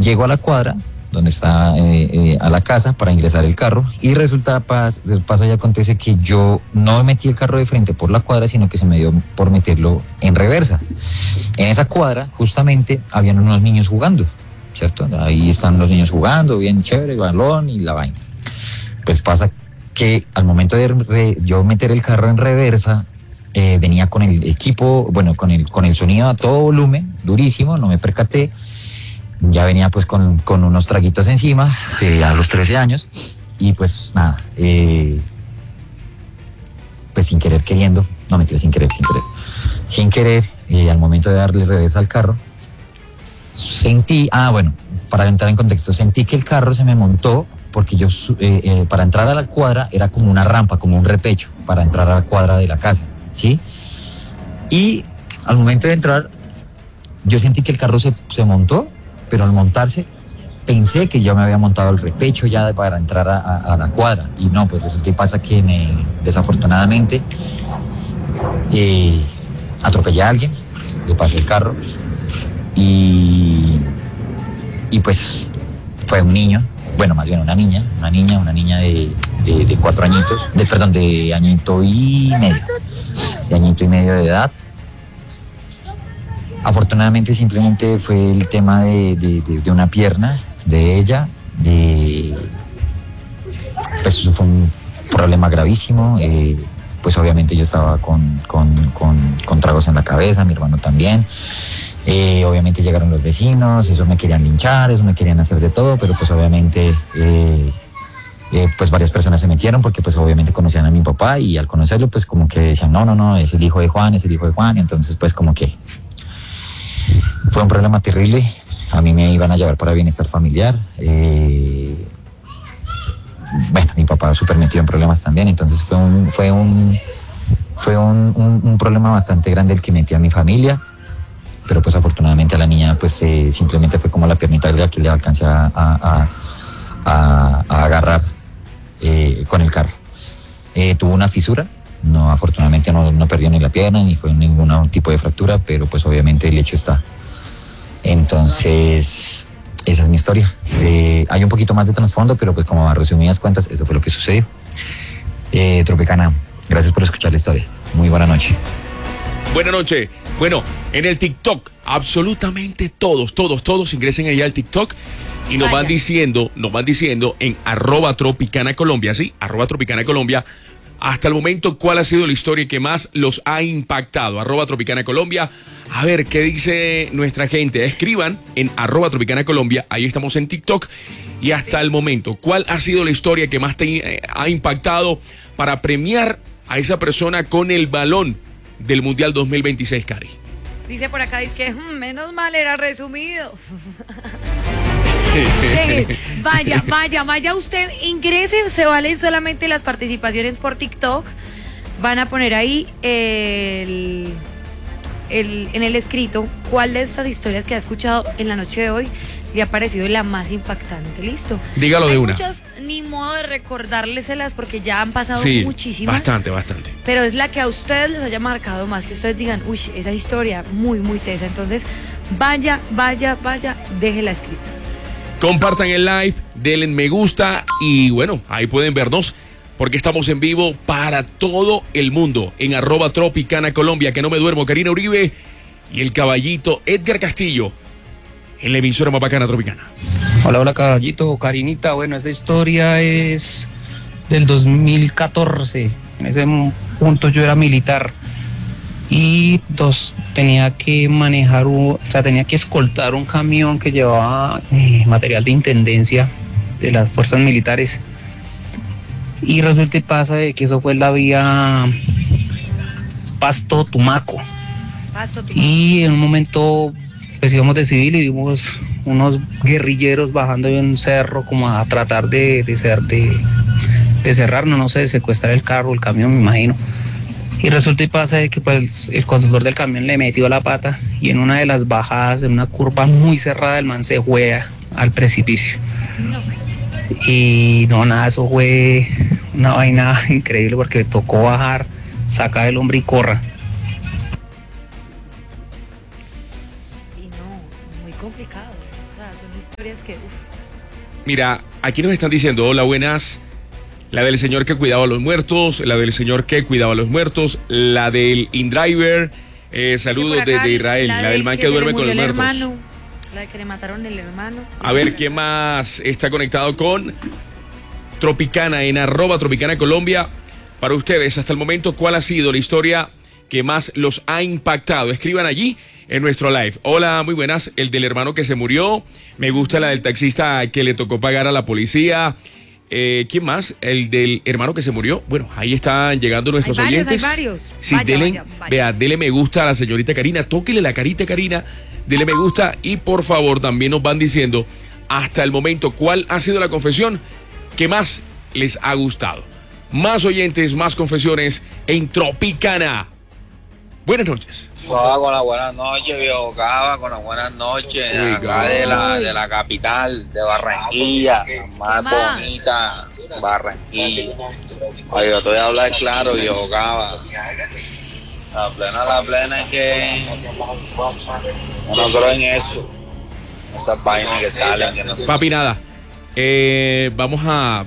llego a la cuadra donde está a la casa para ingresar el carro y resulta, pasa y acontece que yo no metí el carro de frente por la cuadra, sino que se me dio por meterlo en reversa. En esa cuadra justamente habían unos niños jugando, ¿cierto? Ahí están los niños jugando, bien chévere, el balón y la vaina. Pues pasa que al momento de yo meter el carro en reversa, venía con el equipo, bueno, con el sonido a todo volumen, durísimo, no me percaté. Ya venía pues con unos traguitos encima, a los 13 años, y pues nada, pues sin querer queriendo, no mentira, sin querer, al momento de darle reversa al carro, sentí, para entrar en contexto, sentí que el carro se me montó, porque yo para entrar a la cuadra era como una rampa, como un repecho, para entrar a la cuadra de la casa, ¿sí? Y al momento de entrar, yo sentí que el carro se montó, pero al montarse pensé que yo me había montado el repecho ya para entrar a la cuadra, y no, pues resulta y pasa que desafortunadamente atropellé a alguien, le pasé el carro y pues fue un niño, bueno, más bien una niña de 4 añitos, de añito y medio de edad. Afortunadamente simplemente fue el tema de una pierna de ella, pues eso fue un problema gravísimo, pues obviamente yo estaba con tragos en la cabeza, mi hermano también, obviamente llegaron los vecinos, eso me querían linchar, eso me querían hacer de todo, pero pues obviamente pues varias personas se metieron porque pues obviamente conocían a mi papá y al conocerlo pues como que decían no, es el hijo de Juan, y entonces pues como que fue un problema terrible. A mí me iban a llevar para bienestar familiar. Bueno, mi papá súper metido en problemas también, entonces fue un problema bastante grande el que metí a mi familia, pero pues afortunadamente a la niña pues simplemente fue como la piernita de la que le alcancé a agarrar con el carro. Tuvo una fisura. No, afortunadamente no perdió ni la pierna ni fue ningún tipo de fractura, pero pues obviamente el hecho está. Entonces, esa es mi historia. Hay un poquito más de trasfondo, pero pues como a resumidas cuentas, eso fue lo que sucedió. Tropicana, gracias por escuchar la historia. Muy buena noche. Buenas noches. Bueno, en el TikTok, absolutamente todos ingresen allá al TikTok y nos van diciendo en @tropicana_colombia, ¿sí? @tropicana_colombia. Hasta el momento, ¿cuál ha sido la historia que más los ha impactado? @tropicana_colombia. A ver, ¿qué dice nuestra gente? Escriban en @tropicana_colombia. Ahí estamos en TikTok. Y hasta el momento, ¿cuál ha sido la historia que más te ha impactado para premiar a esa persona con el balón del Mundial 2026, Cari? Dice por acá, dice que menos mal era resumido. Vaya usted, ingrese, se valen solamente las participaciones por TikTok. Van a poner ahí en el escrito cuál de estas historias que ha escuchado en la noche de hoy le ha parecido la más impactante. Listo. Dígalo de una. Hay muchas, ni modo de recordárleselas porque ya han pasado muchísimas. Bastante. Pero es la que a ustedes les haya marcado más, que ustedes digan, uy, esa historia muy, muy tesa. Entonces, vaya, déjela escrito. Compartan el live, denle me gusta y bueno, ahí pueden vernos porque estamos en vivo para todo el mundo en @tropicana_colombia. Que no me duermo, Karina Uribe y el caballito Edgar Castillo en la emisora más bacana Tropicana. Hola caballito, Karinita. Bueno, esta historia es del 2014. En ese punto yo era militar y tenía que tenía que escoltar un camión que llevaba material de intendencia de las fuerzas militares, y resulta y pasa de que eso fue la vía Pasto-Tumaco. Y en un momento pues íbamos de civil y vimos unos guerrilleros bajando de un cerro como a tratar de cerrarnos, no sé, de secuestrar el carro, el camión, me imagino. Y resulta y pasa de que pues el conductor del camión le metió la pata y en una de las bajadas, en una curva muy cerrada, el man se fue al precipicio. Y no, nada, eso fue una vaina increíble porque tocó bajar, sacar el hombre y corra. Y no, muy complicado. O sea, son historias que, Mira, aquí nos están diciendo, hola, buenas. La del señor que cuidaba a los muertos, la del señor que cuidaba a los muertos, la del InDriver, saludos desde Israel, la del man que duerme con los muertos. Hermano, la de que le mataron el hermano. A ver, ¿quién más está conectado con Tropicana en @Tropicana Colombia? Para ustedes, hasta el momento, ¿cuál ha sido la historia que más los ha impactado? Escriban allí en nuestro live. Hola, muy buenas. El del hermano que se murió. Me gusta la del taxista que le tocó pagar a la policía. ¿Quién más? El del hermano que se murió. Bueno, ahí están llegando nuestros oyentes. Hay varios. Sí, vea, dele me gusta a la señorita Karina. Tóquele la carita, Karina. Dele me gusta y por favor también nos van diciendo hasta el momento cuál ha sido la confesión que más les ha gustado. Más oyentes, más confesiones en Tropicana. Buenas noches. Con las buenas noches, viejo Cava, con las buenas noches. Acá de la capital, de Barranquilla, más bonita, Barranquilla. Oye, yo te voy a hablar claro, viejo Cava. La plena es que yo no creo en eso. Esas vainas que salen, que no sé. Papi, nada. Vamos a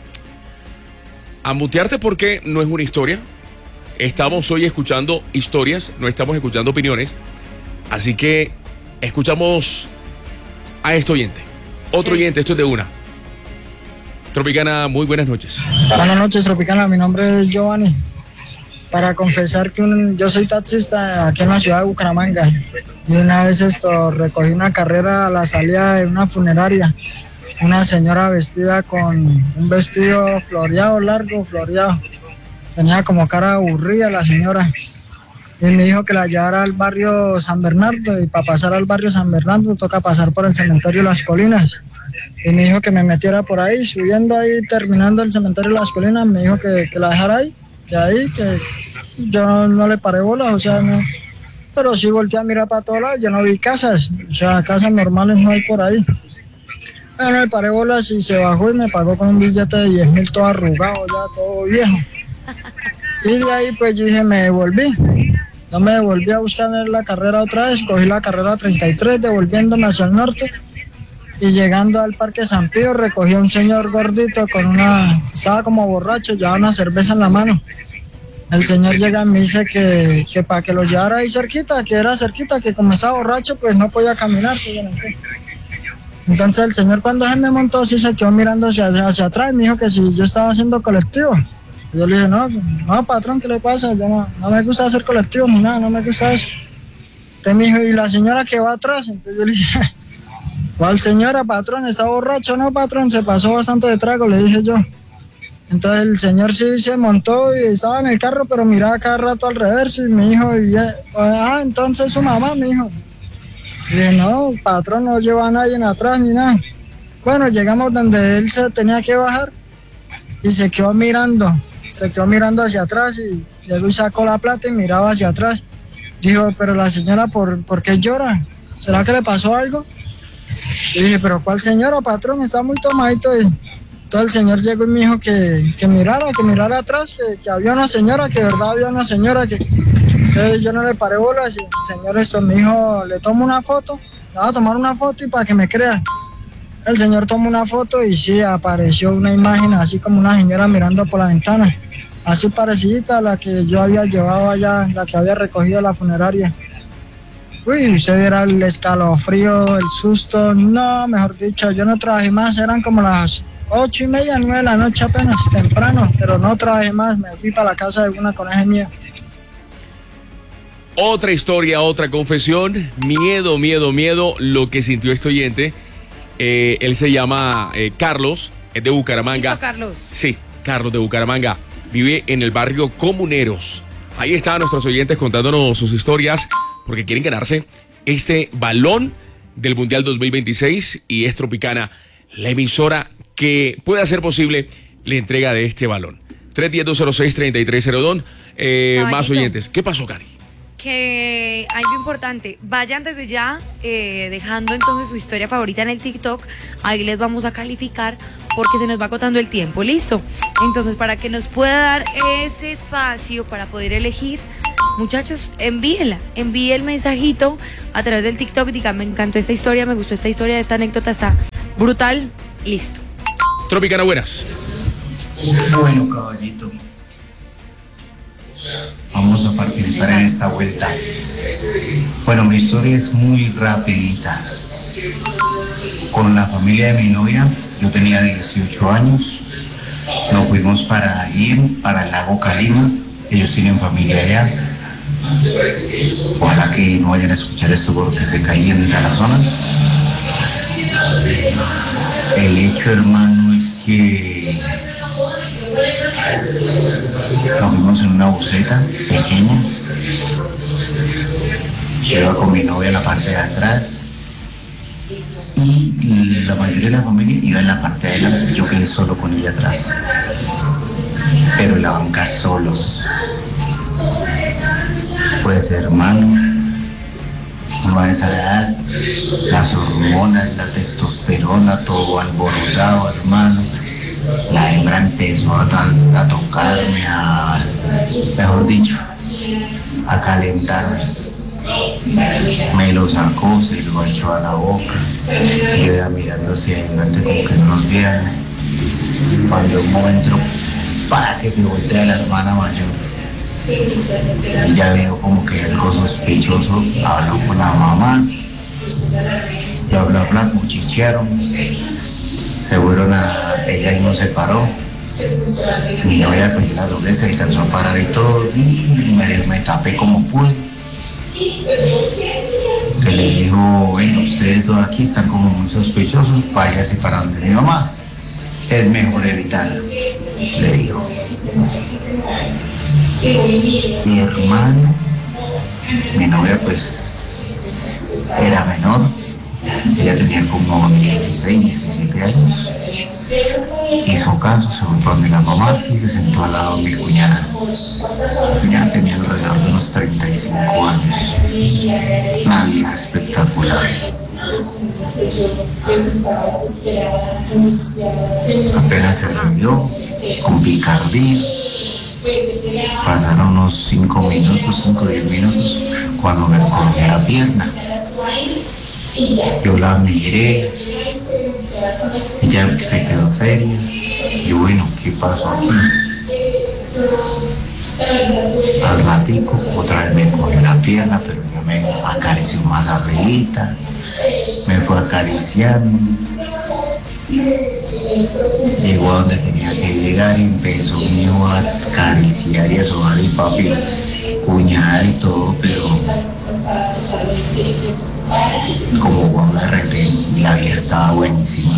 mutearte porque no es una historia. Estamos hoy escuchando historias, no estamos escuchando opiniones. Así que escuchamos a este oyente. Otro oyente, esto es de una. Tropicana, muy buenas noches. Buenas noches, Tropicana. Mi nombre es Giovanni. Para confesar que yo soy taxista aquí en la ciudad de Bucaramanga. Y una vez recogí una carrera a la salida de una funeraria. Una señora vestida con un vestido floreado, largo, floreado. Tenía como cara aburrida la señora. Y me dijo que la llevara al barrio San Bernardo. Y para pasar al barrio San Bernardo toca pasar por el cementerio Las Colinas. Y me dijo que me metiera por ahí, subiendo ahí, terminando el cementerio Las Colinas. Me dijo que la dejara ahí. Que yo no le paré bola, o sea, no. Pero sí volteé a mirar para todos lados. Yo no vi casas. O sea, casas normales no hay por ahí. Bueno, le paré bolas y se bajó y me pagó con un billete de 10.000 todo arrugado, ya todo viejo. Y de ahí pues yo dije, me devolví. Yo me devolví a buscar la carrera otra vez, cogí la carrera 33, devolviéndome hacia el norte. Y llegando al Parque San Pío, recogí a un señor gordito estaba como borracho, llevaba una cerveza en la mano. El señor llega y me dice que para que lo llevara ahí cerquita, que era cerquita, que como estaba borracho, pues no podía caminar. Entonces el señor cuando se me montó, sí se quedó mirando hacia atrás y me dijo que si yo estaba haciendo colectivo. Yo le dije, no, patrón, ¿qué le pasa? Yo no me gusta hacer colectivo ni nada, no me gusta eso. Entonces me dijo, ¿y la señora que va atrás? Entonces yo le dije, ¿cuál señora, patrón? ¿Está borracho? No, patrón, se pasó bastante de trago, le dije yo. Entonces el señor sí se montó y estaba en el carro, pero miraba cada rato al reverso y me dijo, entonces su mamá, me dijo. Y dije, no, patrón, no lleva a nadie atrás ni nada. Bueno, llegamos donde él se tenía que bajar y se quedó mirando hacia atrás y luego sacó la plata y miraba hacia atrás. Dijo, pero la señora, ¿por qué llora? ¿Será que le pasó algo? Y dije, pero ¿cuál señora, patrón? Está muy tomadito. Entonces el señor llegó y me dijo que mirara atrás, que había una señora, que de verdad había una señora, que yo no le paré bolas. Y el señor me dijo, le tomo una foto, le voy a tomar una foto y para que me crea. El señor tomó una foto y sí, apareció una imagen así como una señora mirando por la ventana, así parecida a la que yo había llevado allá, la que había recogido a la funeraria. Uy, usted era el escalofrío, el susto. No, mejor dicho, yo no trabajé más, eran como las 8:30, 9 de la noche apenas, temprano, pero no trabajé más, me fui para la casa de una coneja mía. Otra historia, otra confesión, miedo, lo que sintió este oyente. Él se llama Carlos, es de Bucaramanga. ¿Listo, Carlos? Sí, Carlos de Bucaramanga. Vive en el barrio Comuneros. Ahí están nuestros oyentes contándonos sus historias porque quieren ganarse este balón del Mundial 2026 y es Tropicana, la emisora que puede hacer posible la entrega de este balón. 310-206-3302. Más oyentes. ¿Qué pasó, Cari? Que algo importante, vayan desde ya dejando entonces su historia favorita en el TikTok, ahí les vamos a calificar porque se nos va agotando el tiempo, ¿listo? Entonces para que nos pueda dar ese espacio para poder elegir, Muchachos, envíe el mensajito a través del TikTok, diga, me encantó esta historia, me gustó esta historia, esta anécdota está brutal, listo. Tropicana, buenas. Bueno, caballito, vamos a participar en esta vuelta. Bueno, mi historia es muy rapidita. Con la familia de mi novia, yo tenía 18 años, nos fuimos para ir para el lago Calima, ellos tienen familia allá. Ojalá que no vayan a escuchar esto porque se calienta la zona. El hecho, hermano, es que nos fuimos en una buseta pequeña. Yo iba con mi novia en la parte de atrás y la mayoría de la familia iba en la parte de adelante. Yo quedé solo con ella atrás, pero en la banca solos. Pues, hermano, uno a esa edad, las hormonas, la testosterona, todo alborotado, hermano. La hembra empezó a tocarme, mejor dicho, a calentarme. Me lo sacó, se lo echó a la boca. Yo iba mirando hacia adelante como que no nos vieran. Cuando un momento, para que me voltea la hermana mayor. Y ya veo como que algo sospechoso, habló con la mamá, bla, cuchichearon, se fueron ella y no se paró. Mi novia pues la doble se alcanzó a parar y todo, y me tapé como pude. Que le dijo, bueno, ustedes dos aquí están como muy sospechosos, váyase para donde mi mamá, es mejor evitarlo, le dijo. Mi hermano, mi novia pues era menor, ella tenía como 16, 17 años, hizo caso, se fue para donde la mamá y se sentó al lado de mi cuñada. Mi cuñada tenía alrededor de unos 35 años, una vieja espectacular. Apenas se reunió con picardía. Pasaron unos 5 minutos, 5 o 10 minutos, cuando me corté la pierna. Yo la miré, ella se quedó seria. Y bueno, ¿qué pasó aquí? Al ratico, otra vez me cogió la pierna, pero ya me acarició más arribita, me fue acariciando. Llegó a donde tenía que llegar y empezó a acariciar y a sobar el papi, cuñada y todo, pero como Juan RT, la vida estaba buenísima.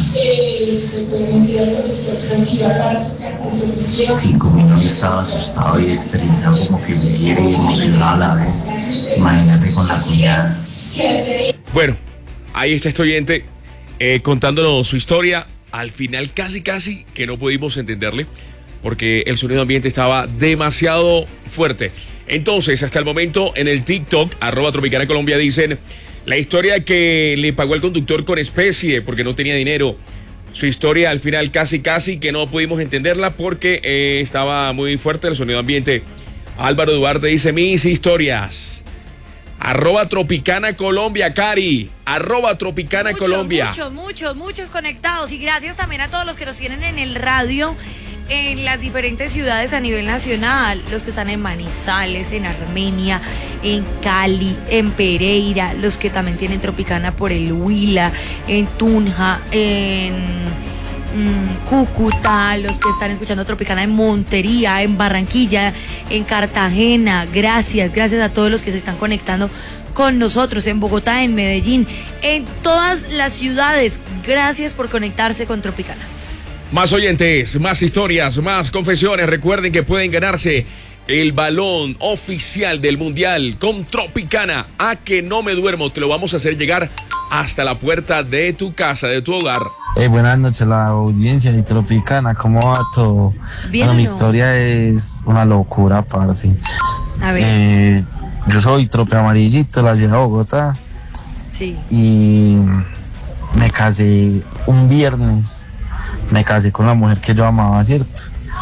5 minutos estaba asustado y estresado, como que me quiere y emocionado a la vez. Imagínate con la cuñada. Bueno, ahí está este oyente contándonos su historia. Al final casi que no pudimos entenderle porque el sonido ambiente estaba demasiado fuerte. Entonces, hasta el momento en el TikTok, @Tropicana Colombia, dicen la historia que le pagó el conductor con especie porque no tenía dinero. Su historia al final casi que no pudimos entenderla porque estaba muy fuerte el sonido ambiente. Álvaro Duarte dice mis historias. @Tropicana Colombia, Cari. @Tropicana Colombia. Muchos conectados. Y gracias también a todos los que nos tienen en el radio en las diferentes ciudades a nivel nacional. Los que están en Manizales, en Armenia, en Cali, en Pereira. Los que también tienen Tropicana por el Huila, en Tunja, en Cúcuta, los que están escuchando Tropicana en Montería, en Barranquilla, en Cartagena. Gracias a todos los que se están conectando con nosotros en Bogotá, en Medellín, en todas las ciudades. Gracias por conectarse con Tropicana. Más oyentes, más historias, más confesiones. Recuerden que pueden ganarse el balón oficial del Mundial con Tropicana. A que no me duermo, te lo vamos a hacer llegar hasta la puerta de tu casa, de tu hogar. Buenas noches, la audiencia de Tropicana, ¿cómo va todo? Bien, bueno, mi historia es una locura, parce. A ver. Yo soy Trope Amarillito, la ciudad de Bogotá. Sí. Y me casé un viernes. Me casé con la mujer que yo amaba, ¿cierto?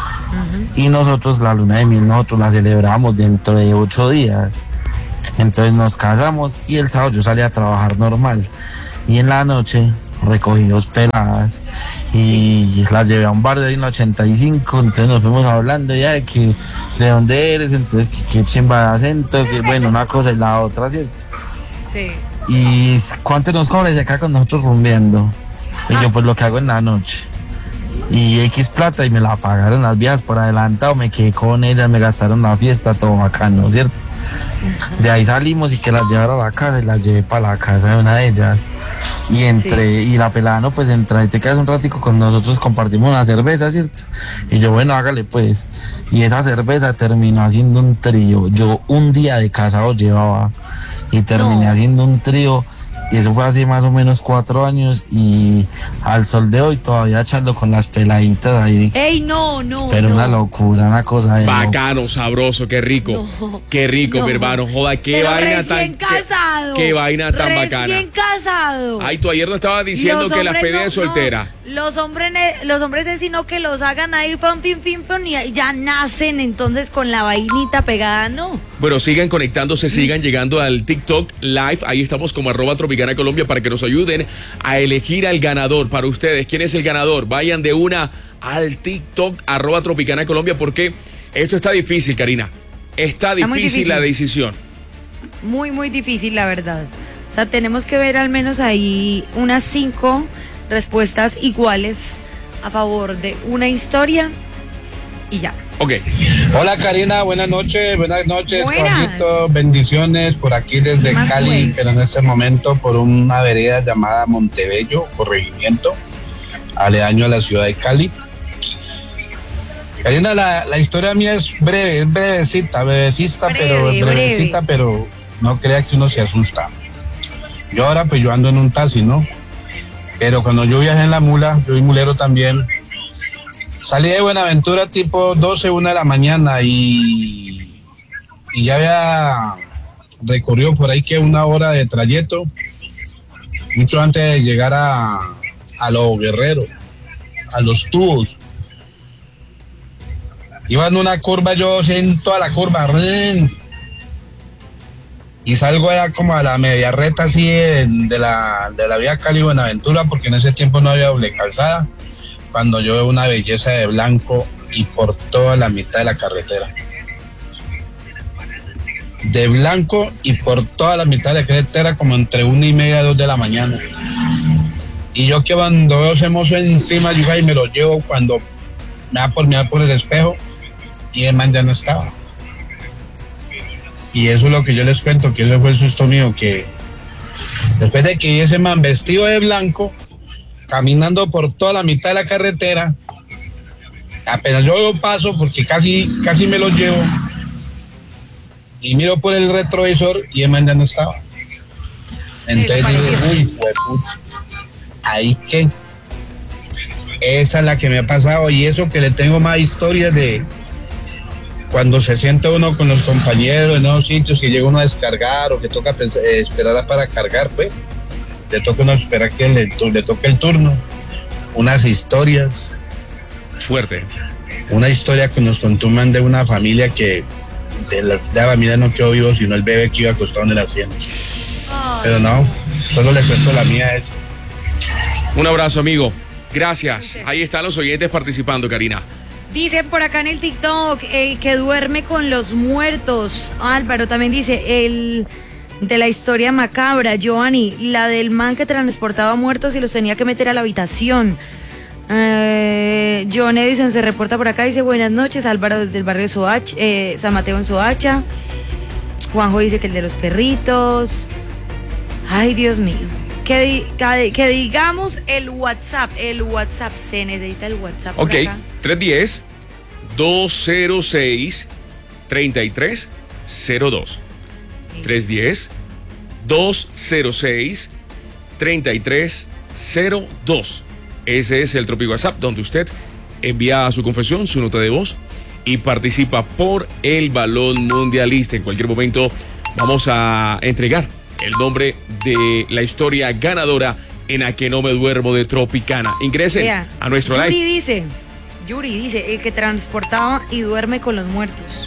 Y nosotros la luna de miel, nosotros la celebramos dentro de 8 días. Entonces nos casamos y el sábado yo salí a trabajar normal. Y en la noche recogí 2 peladas y las llevé a un bar de ahí en la 85. Entonces nos fuimos hablando ya de que de dónde eres, entonces que chimba de acento, que bueno, una cosa y la otra, ¿cierto? Sí. Y cuánto nos cobra, y se acá con nosotros rumbeando. Y yo pues lo que hago en la noche. Y X plata y me la pagaron las viejas por adelantado, me quedé con ellas, me gastaron la fiesta, todo bacano, ¿cierto? De ahí salimos y que las llevara a la casa y las llevé para la casa de una de ellas. Y entré, y la pelada, no, pues entra y te quedas un ratico con nosotros, compartimos una cerveza, ¿cierto? Y yo, bueno, hágale pues. Y esa cerveza terminó haciendo un trío. Yo un día de casado llevaba y terminé haciendo un trío. Y eso fue hace más o menos 4 años y al sol de hoy todavía charlo con las peladitas ahí. ¡Ey, no! Pero una locura, una cosa de bacano, sabroso, qué rico. Qué rico, mi hermano. Joda, qué vaina tan... casado. Qué vaina tan bacana. Recién casado. Ay, tú ayer nos estabas diciendo que las pedías de soltera. Los hombres es sino que los hagan ahí, pim, y ya nacen entonces con la vainita pegada, ¿no? Bueno, sigan conectándose, sigan llegando al TikTok Live. Ahí estamos como @Tropicana Colombia para que nos ayuden a elegir al ganador para ustedes. ¿Quién es el ganador? Vayan de una al TikTok @Tropicana Colombia porque esto está difícil, Karina. Está difícil la decisión. Muy, muy difícil, la verdad. O sea, tenemos que ver al menos ahí unas 5 respuestas iguales a favor de una historia y ya. Ok. Hola Karina, buenas noches. Buenas. Juanito, bendiciones por aquí desde Cali, pues. pero en este momento por una vereda llamada Montebello, corregimiento, aledaño a la ciudad de Cali. Karina, la historia mía es breve, es brevecita, pero no crea que uno se asusta. Yo ahora pues yo ando en un taxi, ¿no? Pero cuando yo viajé en la mula, yo soy mulero también, salí de Buenaventura tipo 12, 1 de la mañana y ya había recorrido por ahí que 1 hora de trayecto, mucho antes de llegar a Los Guerreros, a Los Tubos. Iba en una curva, yo siento a la curva, y salgo allá como a la media reta así de la vía Cali-Buenaventura, porque en ese tiempo no había doble calzada, cuando yo veo una belleza de blanco y por toda la mitad de la carretera. De blanco y por toda la mitad de la carretera, como entre 1:30 y 2 de la mañana. Y yo que cuando veo ese mozo encima, yo ahí me lo llevo cuando me da por mirar por el espejo y el man ya no estaba. Y eso es lo que yo les cuento, que ese fue el susto mío, que después de que vi ese man vestido de blanco, caminando por toda la mitad de la carretera, apenas yo veo paso, porque casi me lo llevo, y miro por el retrovisor y el man ya no estaba. Entonces dije, uy, puta, ahí que esa es la que me ha pasado, y eso que le tengo más historias de cuando se siente uno con los compañeros en esos sitios, que llega uno a descargar o que toca esperar para cargar, pues le toca uno esperar que le toque el turno. Unas historias fuerte. Una historia que nos contó un man de una familia que de la familia no quedó vivo, sino el bebé que iba acostado en el asiento. Pero no, solo le cuento la mía esa. Un abrazo, amigo. Gracias. Ahí están los oyentes participando, Karina. Dicen por acá en el TikTok que duerme con los muertos. Álvaro también dice el de la historia macabra. Giovanni, la del man que transportaba muertos y los tenía que meter a la habitación. John Edison se reporta por acá, dice buenas noches. Álvaro desde el barrio Soacha, San Mateo en Soacha. Juanjo dice que el de los perritos. Ay, Dios mío. Que digamos el WhatsApp, se necesita el WhatsApp. Ok, 310-206-3302. 310-206-3302. Ese es el Tropic WhatsApp, donde usted envía su confesión, su nota de voz y participa por el balón mundialista. En cualquier momento vamos a entregar el nombre de la historia ganadora en A Que No Me Duermo de Tropicana. Ingresen a nuestro live. Yuri dice, el que transportaba y duerme con los muertos.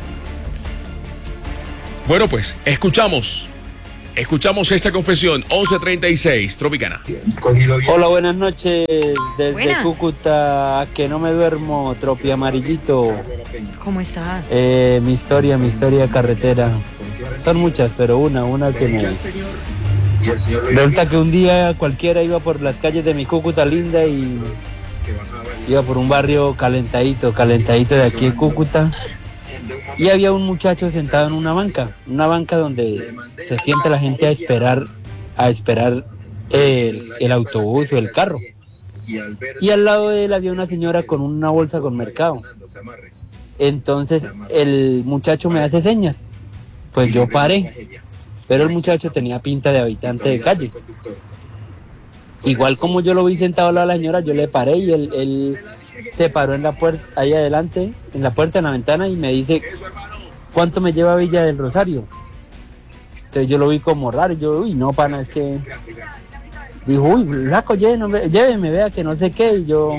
Bueno, pues, escuchamos esta confesión, 11:36, Tropicana. Hola, buenas noches, desde Buenas. Cúcuta, que no me duermo, Tropi Amarillito. ¿Cómo estás? Mi historia carretera. Son muchas, pero una que me... Resulta que un día cualquiera iba por las calles de mi Cúcuta linda y iba por un barrio calentadito de aquí de Cúcuta. Y había un muchacho sentado en una banca donde se sienta la gente a esperar el autobús o el carro. Y al lado de él había una señora con una bolsa con mercado. Entonces el muchacho me hace señas, pues yo paré, pero el muchacho tenía pinta de habitante de calle. Igual como yo lo vi sentado al lado de la señora, yo le paré y él se paró en la puerta, ahí adelante, en la puerta, en la ventana, y me dice, ¿cuánto me lleva a Villa del Rosario? Entonces yo lo vi como raro, y yo, uy, no, pana, es que... Dijo, uy, flaco, lléveme, vea que no sé qué, y yo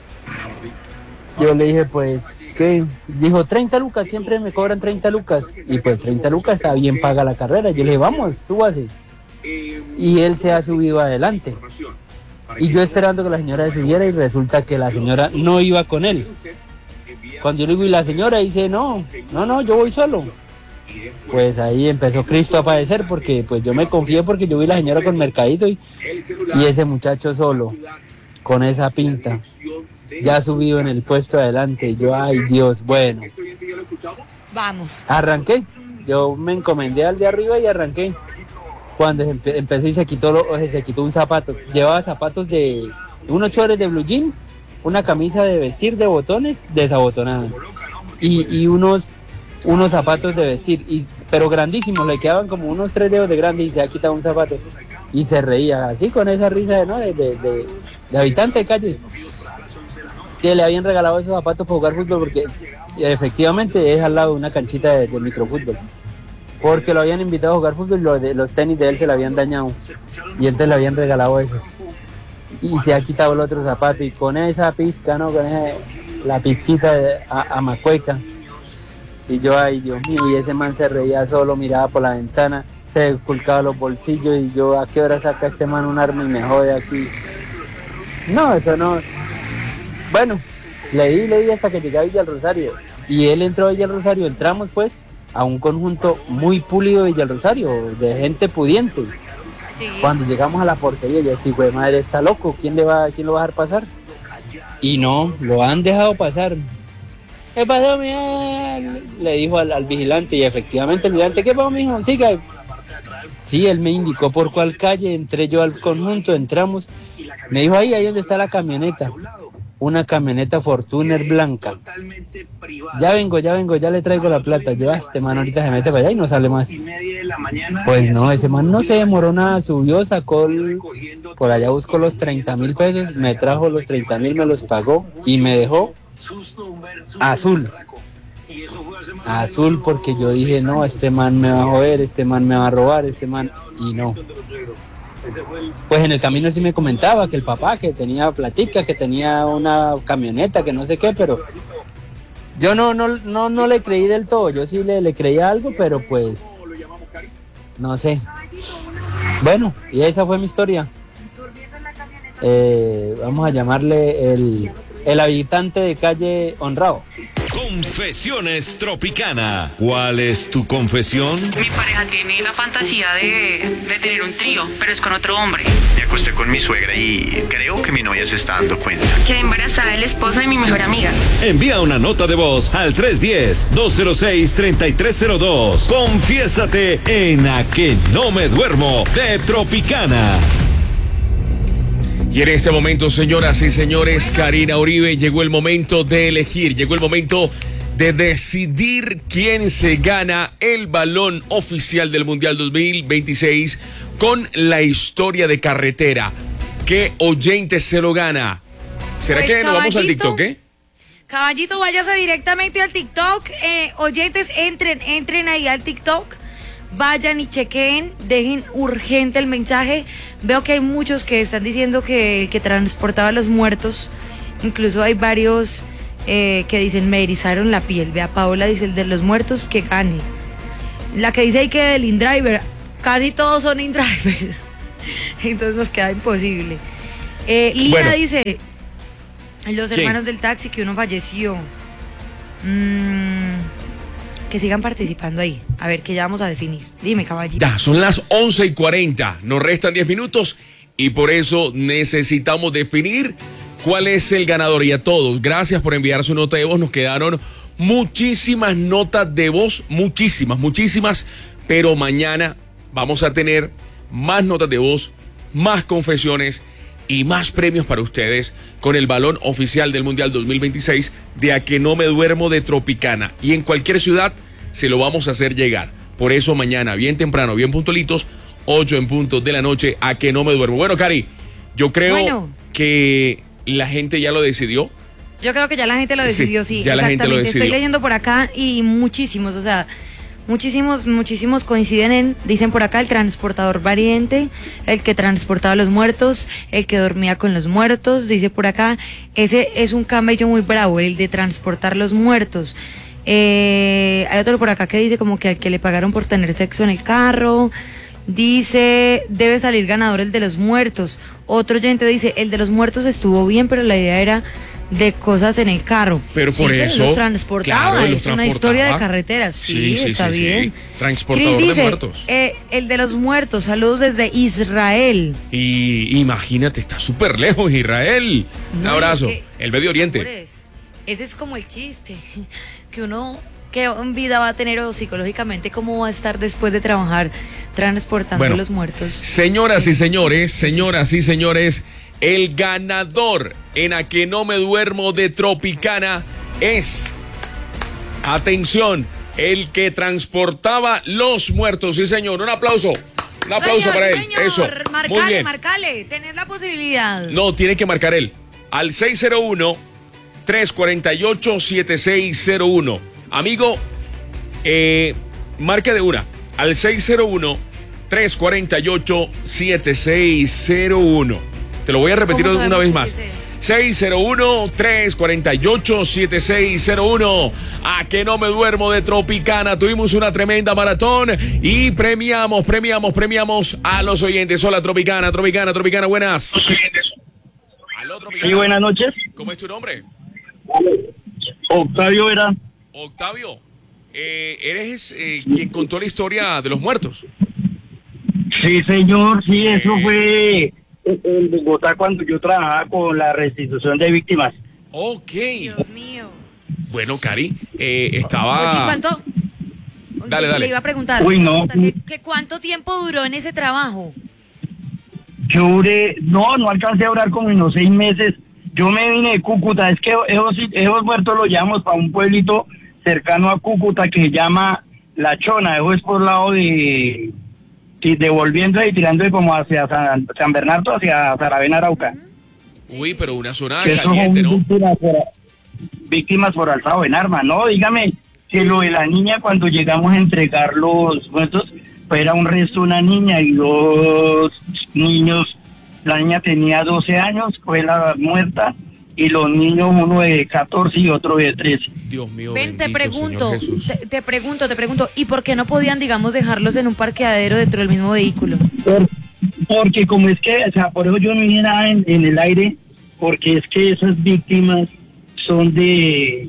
le dije, pues, ¿qué? Dijo, 30 lucas, siempre me cobran 30 lucas, y pues 30 lucas está bien paga la carrera. Yo le dije, vamos, súbase. Y él se ha subido adelante. Y yo esperando que la señora se subiera y resulta que la señora no iba con él. Cuando yo le digo, y la señora dice, no, yo voy solo. Pues ahí empezó Cristo a padecer porque pues yo me confié porque yo vi a la señora con mercadito y ese muchacho solo, con esa pinta, ya subido en el puesto de adelante. Y yo, ay Dios, bueno. Vamos. Arranqué, yo me encomendé al de arriba y arranqué. Cuando empezó y se quitó un zapato, llevaba zapatos de unos chores de blue jean, una camisa de vestir de botones desabotonada y unos zapatos de vestir, pero grandísimos, le quedaban como unos 3 dedos de grande y se ha quitado un zapato y se reía así con esa risa de habitante de calle, que le habían regalado esos zapatos para jugar fútbol porque efectivamente es al lado de una canchita de microfútbol. Porque lo habían invitado a jugar fútbol y los tenis de él se le habían dañado. Y entonces le habían regalado esos. Y se ha quitado el otro zapato. Y con esa pizca, ¿no? Con la pizquita a macueca. Y yo, ay Dios mío, y ese man se reía solo, miraba por la ventana, se esculcaba los bolsillos. Y yo, ¿a qué hora saca este man un arma y me jode aquí? No, eso no. Bueno, leí hasta que llegué a Villa del Rosario. Y él entró a Villa del Rosario, entramos pues a un conjunto muy pulido de Villa del Rosario, de gente pudiente. Sí. Cuando llegamos a la portería, yo dije, güey, madre, está loco, ¿quién lo va a dejar pasar? Y no, lo han dejado pasar. ¿Qué pasó, mira? Le dijo al vigilante, y efectivamente el vigilante, ¿qué pasó, mijo? Siga. Sí, él me indicó por cuál calle, entré yo al conjunto, entramos, me dijo, ahí donde está la camioneta. Una camioneta Fortuner blanca. Ya vengo, ya le traigo la plata. Yo, este man ahorita se mete para allá y no sale más. Pues no, ese man no se demoró nada, subió, sacó, por allá buscó los 30,000 pesos, me trajo los 30,000, me los pagó y me dejó azul. Azul porque yo dije, no, este man me va a joder, este man me va a robar, y no. Pues en el camino sí me comentaba que el papá, que tenía platica, que tenía una camioneta, que no sé qué, pero yo no le creí del todo. Yo sí le creía algo, pero pues no sé. Bueno, y esa fue mi historia. Vamos a llamarle el habitante de calle honrado. Confesiones Tropicana. ¿Cuál es tu confesión? Mi pareja tiene la fantasía de tener un trío, pero es con otro hombre. Me acosté con mi suegra y creo que mi novia se está dando cuenta. Quedé embarazada del esposo de mi mejor amiga. Envía una nota de voz al 310-206-3302. Confiésate en A Que No Me Duermo de Tropicana. Y en este momento, señoras y señores, Karina Uribe, llegó el momento de elegir, llegó el momento de decidir quién se gana el balón oficial del Mundial 2026 con la historia de carretera. ¿Qué oyente se lo gana? ¿Será pues que nos vamos al TikTok, Caballito, váyase directamente al TikTok. Oyentes, entren ahí al TikTok. Vayan y chequen, dejen urgente el mensaje. Veo que hay muchos que están diciendo que el que transportaba a los muertos, incluso hay varios que dicen me erizaron la piel. Vea, Paola dice el de los muertos que gane. La que dice ahí que el InDriver, casi todos son InDriver. Entonces nos queda imposible. Lina dice, los hermanos del taxi, que uno falleció. Que sigan participando ahí. A ver, que ya vamos a definir. Dime, caballito. Ya, son las 11:40. Nos restan 10 minutos y por eso necesitamos definir cuál es el ganador. Y a todos, gracias por enviar su nota de voz. Nos quedaron muchísimas notas de voz, muchísimas. Pero mañana vamos a tener más notas de voz, más confesiones y más premios para ustedes con el balón oficial del Mundial 2026 de A Que No Me Duermo de Tropicana. Y en cualquier ciudad se lo vamos a hacer llegar. Por eso mañana, bien temprano, bien puntualitos, 8 en punto de la noche, A Que No Me Duermo. Bueno, Cari, yo creo que la gente ya lo decidió. Yo creo que ya la gente lo decidió, sí, ya la gente lo decidió. Estoy leyendo por acá y muchísimos, o sea, muchísimos coinciden dicen por acá, el transportador valiente, el que transportaba a los muertos, el que dormía con los muertos, dice por acá, ese es un camello muy bravo, el de transportar los muertos. Hay otro por acá que dice como que al que le pagaron por tener sexo en el carro. Dice, debe salir ganador el de los muertos. Otro oyente dice, el de los muertos estuvo bien, pero la idea era de cosas en el carro. Pero por eso los transportaba, claro, es una historia de carreteras. Sí, está bien. Transportador Chris dice, de muertos. El de los muertos, saludos desde Israel. Y imagínate, está súper lejos Israel. Un abrazo. El Medio Oriente. Ese es como el chiste, que uno, qué vida va a tener o psicológicamente cómo va a estar después de trabajar transportando los muertos. Señoras y señores, el ganador en A Que No Me Duermo de Tropicana es, atención, el que transportaba los muertos. Sí, señor, un aplauso para él. Eso, muy bien. Marcale, tenés la posibilidad. No, tiene que marcar él, al 601-348-7601. Amigo, marca de una, al 601-348-7601. Te lo voy a repetir una vez más. 601-348-7601. A Que No Me Duermo de Tropicana. Tuvimos una tremenda maratón y premiamos a los oyentes. Hola, Tropicana, buenas. Aló, Tropicana. Sí, buenas noches. ¿Cómo es tu nombre? Octavio era. Octavio, ¿eres quien contó la historia de los muertos? Sí, señor, sí, eso fue en Bogotá cuando yo trabajaba con la restitución de víctimas. Ok. Dios mío. Bueno, Cari, estaba... Oye, ¿cuánto? Dale. Le iba a preguntar. Uy, no. ¿Que cuánto tiempo duró en ese trabajo? Yo duré, no alcancé a durar como unos 6 meses. Yo me vine de Cúcuta, es que esos muertos los llevamos para un pueblito cercano a Cúcuta que se llama La Chona. Eso es por lado de devolviendo y tirando como hacia San Bernardo, hacia Saravena, Arauca. Uy, pero una zona caliente, ¿no? Víctimas por alzado en arma, ¿no? Dígame, que lo de la niña cuando llegamos a entregar los muertos, pues era un resto una niña y 2 niños. La niña tenía 12 años, fue la muerta, y los niños, uno de 14 y otro de 13. Dios mío. Ven, bendito, te pregunto, ¿y por qué no podían, digamos, dejarlos en un parqueadero dentro del mismo vehículo? Porque como es que, o sea, por eso yo no dije nada en el aire, porque es que esas víctimas son de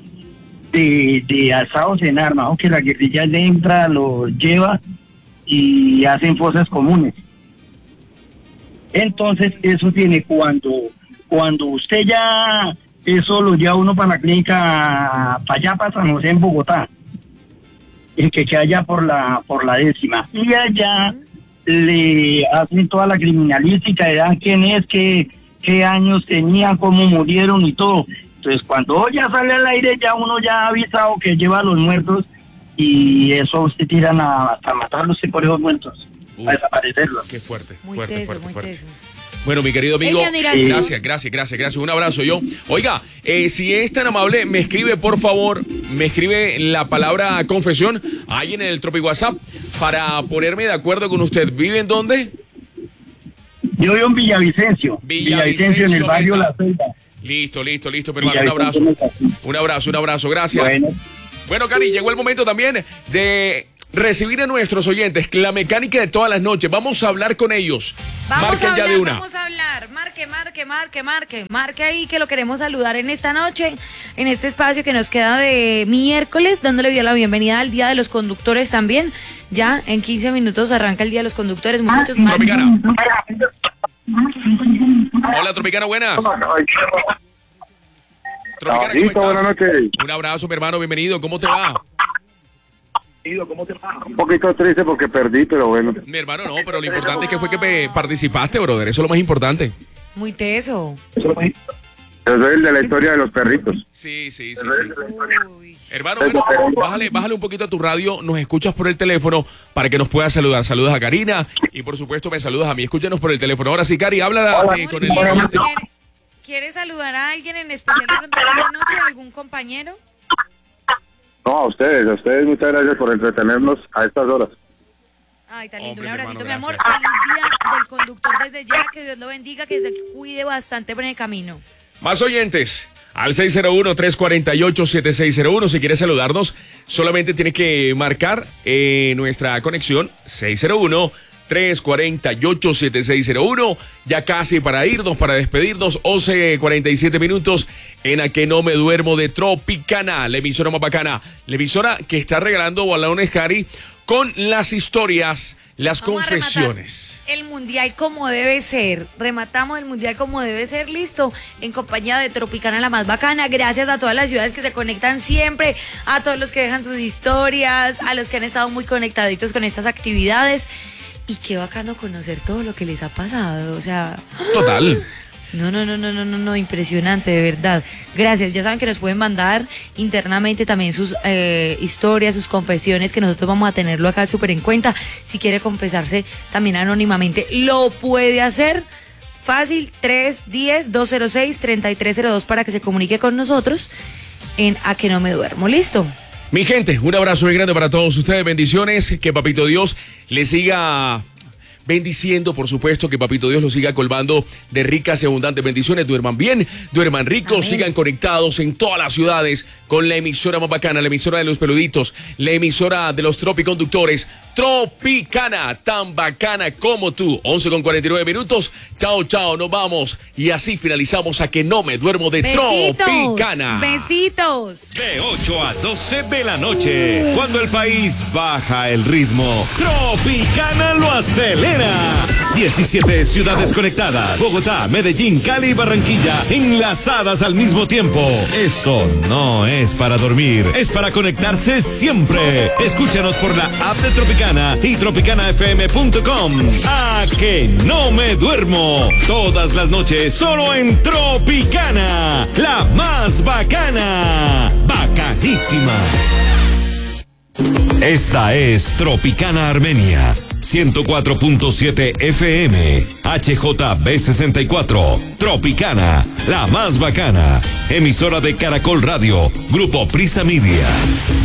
alzados en armas, ¿no? Que la guerrilla entra, los lleva y hacen fosas comunes. Entonces, eso tiene cuando usted ya, eso lo lleva uno para la clínica, para allá, para San José en Bogotá, el que queda allá por la 10ª. Y allá le hacen toda la criminalística, le dan quién es, qué años tenían, cómo murieron y todo. Entonces, cuando ya sale al aire, ya uno ya ha avisado que lleva a los muertos y eso usted tiran hasta matarlos por esos muertos. A desaparecerlos. Qué fuerte, muy fuerte. teso. Bueno, mi querido amigo, gracias. Un abrazo yo. Oiga, si es tan amable, me escribe, por favor, la palabra confesión ahí en el Tropi WhatsApp para ponerme de acuerdo con usted. ¿Vive en dónde? Yo vivo en Villavicencio. Villavicencio, en el barrio La Selva. Listo, pero un abrazo. Un abrazo, gracias. Bueno, Cari, llegó el momento también de recibir a nuestros oyentes, la mecánica de todas las noches. Vamos a hablar con ellos. Vamos a hablar. Marque ahí que lo queremos saludar en esta noche, en este espacio que nos queda de miércoles, dándole la bienvenida al Día de los Conductores también. Ya en 15 minutos arranca el Día de los Conductores. Tropicana. Hola, Tropicana, buenas. Tropicana, ¿cómo estás? Buenas noches. Un abrazo, mi hermano, bienvenido. ¿Cómo te va? Un poquito triste porque perdí, pero bueno. Mi hermano, no, pero lo importante es que fue que participaste, brother. Eso es lo más importante. Muy teso. Yo soy el de la historia de los perritos. Sí. Hermano, bueno, bájale un poquito a tu radio. Nos escuchas por el teléfono para que nos puedas saludar. Saludas a Karina y, por supuesto, me saludas a mí. Escúchanos por el teléfono. Ahora sí, Cari, habla con el... ¿Quieres saludar a alguien en especial durante esta noche? ¿Algún compañero? No, a ustedes muchas gracias por entretenernos a estas horas. Ay, tan lindo, un abracito, mi amor. Feliz Día del Conductor desde ya, que Dios lo bendiga, que se cuide bastante por el camino. Más oyentes, al 601-348-7601, si quieres saludarnos, solamente tienes que marcar nuestra conexión, 601-348-7601, ya casi para irnos, para despedirnos, 11:47 minutos en A Que No Me Duermo de Tropicana, la emisora más bacana, la emisora que está regalando balones, Cari, con las historias, las confesiones. El mundial como debe ser, rematamos el mundial como debe ser, listo, en compañía de Tropicana, la más bacana. Gracias a todas las ciudades que se conectan siempre, a todos los que dejan sus historias, a los que han estado muy conectaditos con estas actividades. Y qué bacano conocer todo lo que les ha pasado, o sea... Total. No, impresionante, de verdad. Gracias, ya saben que nos pueden mandar internamente también sus historias, sus confesiones, que nosotros vamos a tenerlo acá súper en cuenta. Si quiere confesarse también anónimamente, lo puede hacer. Fácil, 310-206-3302 para que se comunique con nosotros en A Que No Me Duermo. ¿Listo? Mi gente, un abrazo muy grande para todos ustedes, bendiciones, que Papito Dios les siga bendiciendo, por supuesto, que Papito Dios los siga colmando de ricas y abundantes bendiciones. Duerman bien, duerman ricos, sigan conectados en todas las ciudades con la emisora más bacana, la emisora de los peluditos, la emisora de los tropiconductores, Tropicana, tan bacana como tú. 11:49 minutos. Chao, nos vamos. Y así finalizamos A Que No Me Duermo de Tropicana. Besitos. De 8 a 12 de la noche, cuando el país baja el ritmo, Tropicana lo acelera. 17 ciudades conectadas: Bogotá, Medellín, Cali y Barranquilla, enlazadas al mismo tiempo. Esto no es para dormir, es para conectarse siempre. Escúchanos por la app de Tropicana y tropicanafm.com. A Que No Me Duermo, todas las noches solo en Tropicana, la más bacana, bacanísima. Esta es Tropicana Armenia, 104.7 FM, HJB64, Tropicana, la más bacana, emisora de Caracol Radio, Grupo Prisa Media.